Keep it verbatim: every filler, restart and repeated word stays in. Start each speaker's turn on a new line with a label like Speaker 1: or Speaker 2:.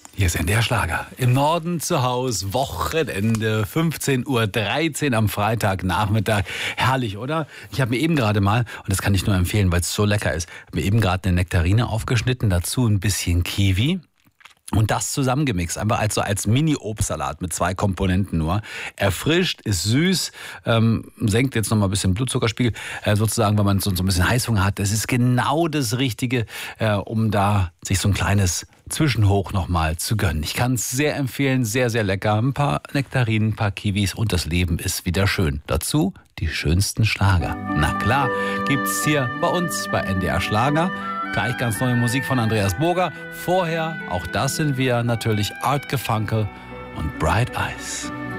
Speaker 1: Hier ist der Schlager. Im Norden zu Hause, Wochenende, fünfzehn Uhr dreizehn am Freitagnachmittag. Herrlich, oder? Ich habe mir eben gerade mal, und das kann ich nur empfehlen, weil es so lecker ist, mir eben gerade eine Nektarine aufgeschnitten, dazu ein bisschen Kiwi. Und das zusammengemixt, einfach als so als Mini-Obstsalat mit zwei Komponenten nur. Erfrischt, ist süß, ähm, senkt jetzt nochmal ein bisschen Blutzuckerspiegel, äh, sozusagen, wenn man so, so ein bisschen Heißhunger hat. Das ist genau das Richtige, äh, um da sich so ein kleines Zwischenhoch nochmal zu gönnen. Ich kann es sehr empfehlen, sehr, sehr lecker. Ein paar Nektarinen, ein paar Kiwis und das Leben ist wieder schön. Dazu die schönsten Schlager. Na klar, gibt's hier bei uns bei N D R Schlager. Gleich ganz neue Musik von Andreas Burger. Vorher, auch das sind wir natürlich, Art Gefunkel und Bright Eyes.